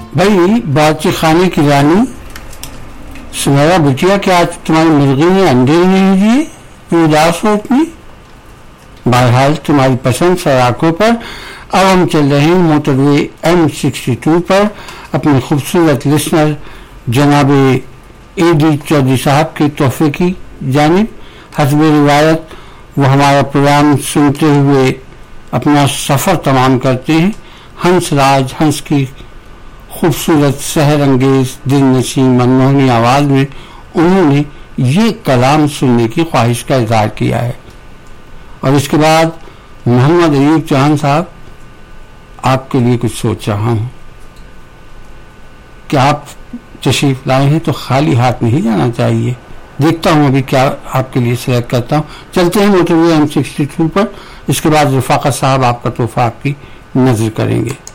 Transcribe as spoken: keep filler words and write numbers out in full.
भाई बाची खाने की रानी सुनहरा बिटिया, क्या आज तुम्हारी मुर्गी ने अंडे नहीं दिए? क्यों उदास हो इतनी? बहरहाल तुम्हारी पसंद सड़कों पर। अब हम चल रहे हैं मोटरवे एम सिक्सटी टू पर अपने खूबसूरत लिसनर जनाब ए डी चौधरी साहब के तोहफे की जानिब। हस्ब रिवायत वो हमारा प्रोग्राम सुनते हुए अपना सफ़र तमाम करते हैं। हंस राज हंस की खूबसूरत सहर अंगेज दिल नशीं मनमोहनी आवाज़ में उन्होंने ये कलाम सुनने की ख्वाहिश का इजहार किया है। और इसके बाद मोहम्मद अयूब चौहान साहब, आपके लिए कुछ सोच रहा हूँ कि आप तशरीफ लाए हैं तो खाली हाथ नहीं जाना चाहिए। देखता हूँ अभी क्या आपके लिए सिलेक्ट करता हूँ। चलते हैं मोटरवे एम सिक्सटी टू पर। इसके बाद रफाकत साहब आपका तोहफा आपकी नजर करेंगे।